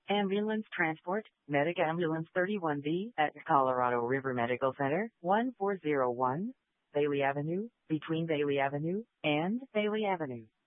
Ambulance transport, Medic Ambulance 31B at Colorado River Medical Center, 1401, Bailey Avenue, between Bailey Avenue and Bailey Avenue.